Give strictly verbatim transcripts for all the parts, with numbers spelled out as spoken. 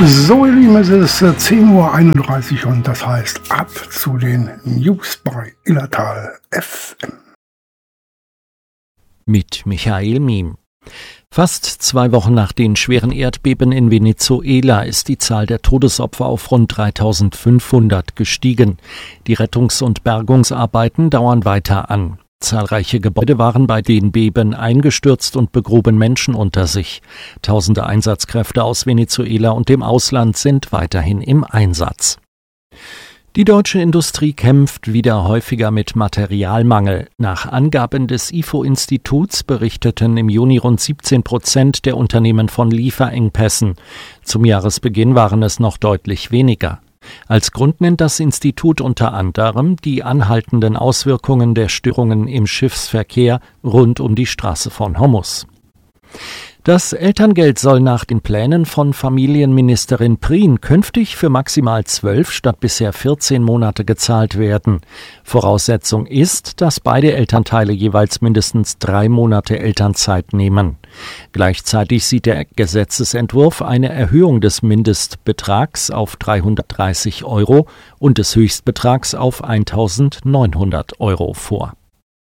So, ihr Lieben, es ist äh, zehn Uhr einunddreißig und das heißt ab zu den News bei Illertal F M. Mit Michael Miem. Fast zwei Wochen nach den schweren Erdbeben in Venezuela ist die Zahl der Todesopfer auf rund dreitausendfünfhundert gestiegen. Die Rettungs- und Bergungsarbeiten dauern weiter an. Zahlreiche Gebäude waren bei den Beben eingestürzt und begruben Menschen unter sich. Tausende Einsatzkräfte aus Venezuela und dem Ausland sind weiterhin im Einsatz. Die deutsche Industrie kämpft wieder häufiger mit Materialmangel. Nach Angaben des I F O-Instituts berichteten im Juni rund siebzehn Prozent der Unternehmen von Lieferengpässen. Zum Jahresbeginn waren es noch deutlich weniger. Als Grund nennt das Institut unter anderem die anhaltenden Auswirkungen der Störungen im Schiffsverkehr rund um die Straße von Hormuz. Das Elterngeld soll nach den Plänen von Familienministerin Prien künftig für maximal zwölf statt bisher vierzehn Monate gezahlt werden. Voraussetzung ist, dass beide Elternteile jeweils mindestens drei Monate Elternzeit nehmen. Gleichzeitig sieht der Gesetzesentwurf eine Erhöhung des Mindestbetrags auf dreihundertdreißig Euro und des Höchstbetrags auf eintausendneunhundert Euro vor.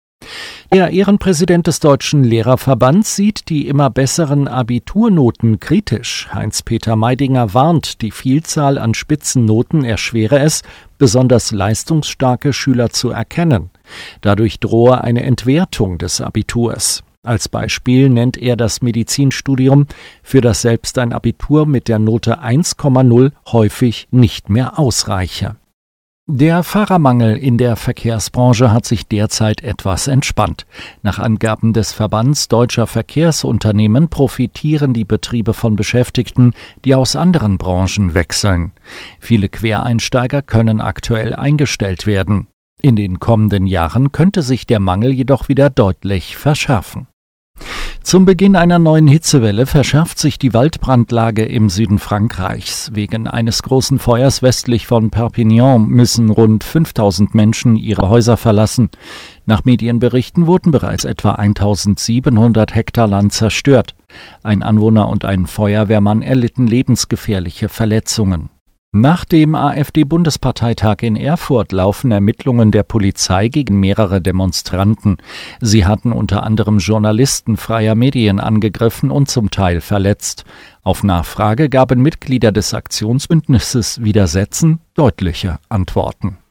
Der Ehrenpräsident des Deutschen Lehrerverbands sieht die immer besseren Abiturnoten kritisch. Heinz-Peter Meidinger warnt, die Vielzahl an Spitzennoten erschwere es, besonders leistungsstarke Schüler zu erkennen. Dadurch drohe eine Entwertung des Abiturs. Als Beispiel nennt er das Medizinstudium, für das selbst ein Abitur mit der Note eins Komma null häufig nicht mehr ausreiche. Der Fahrermangel in der Verkehrsbranche hat sich derzeit etwas entspannt. Nach Angaben des Verbands Deutscher Verkehrsunternehmen profitieren die Betriebe von Beschäftigten, die aus anderen Branchen wechseln. Viele Quereinsteiger können aktuell eingestellt werden. In den kommenden Jahren könnte sich der Mangel jedoch wieder deutlich verschärfen. Zum Beginn einer neuen Hitzewelle verschärft sich die Waldbrandlage im Süden Frankreichs. Wegen eines großen Feuers westlich von Perpignan müssen rund fünftausend Menschen ihre Häuser verlassen. Nach Medienberichten wurden bereits etwa eintausendsiebenhundert Hektar Land zerstört. Ein Anwohner und ein Feuerwehrmann erlitten lebensgefährliche Verletzungen. Nach dem AfD-Bundesparteitag in Erfurt laufen Ermittlungen der Polizei gegen mehrere Demonstranten. Sie hatten unter anderem Journalisten freier Medien angegriffen und zum Teil verletzt. Auf Nachfrage gaben Mitglieder des Aktionsbündnisses Widersetzen deutliche Antworten.